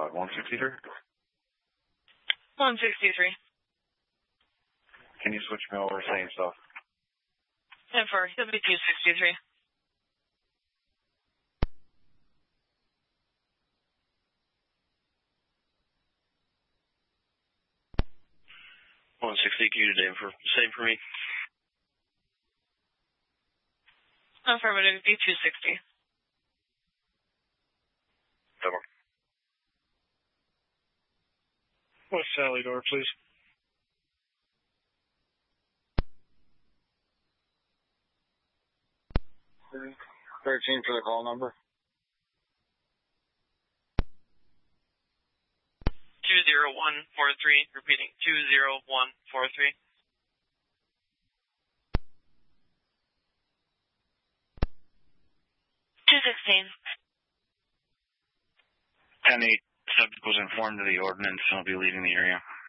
what, 163? 163. Can you switch me over, same stuff? And for W263. $160 Q today for same for me. Affirmative, B260. Double. West Sally door, please. $13 for the call number. 20143, repeating 20143. $216. 10-8, subject was informed of the ordinance and will be leaving the area.